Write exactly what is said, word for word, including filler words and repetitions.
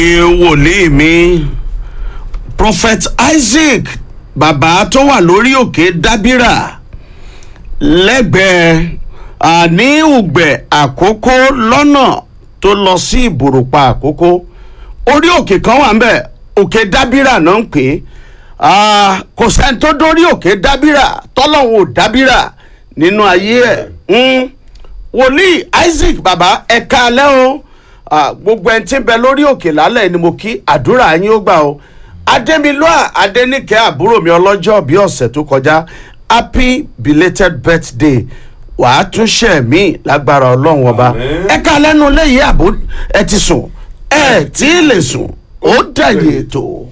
wòlíì mi prophet Isaac bàbá tó wà lórí òkè Dábírà lẹ́gbẹ̀ẹ́ àní Ùgbẹ̀ Àkókó lọ́nà tó lọ sí Ìbòròpá Àkókó. Orí òkè kan wà ńbẹ̀, òkè Dábírà náà ń pè é. Kò sẹ́ni tó dórí òkè Dábírà tọ́lọ́hun ò Dábírà nínú ayé ẹ̀. Wòlíì Isaac bàbá ẹ káalẹ́ o. Gbogbo ẹni tí ń bẹ lórí òkè lálẹ́ ni mo kí àdúrà yín ó gbà o. Adémilúà Adéníkẹ́ àbúrò mi ọlọ́jọ́ bí ọ̀sẹ̀ tó kọjá, happy belated birthday. Wàá tún ṣe mí lágbára Ọlọ́run ọba. Ẹ káalẹ́ nu léyìí àbò ẹ ti sùn ẹ tí ì lè sùn ó dàyè ètò.